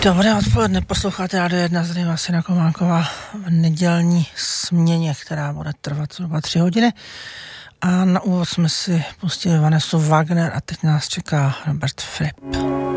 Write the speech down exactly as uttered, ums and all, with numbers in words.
Dobré odpoledne, posloucháte Rádio jedna, tady Vasina Kománková v nedělní směně, která bude trvat zhruba tři hodiny. A na úvod jsme si pustili Vanessu Wagner a teď nás čeká Robert Fripp.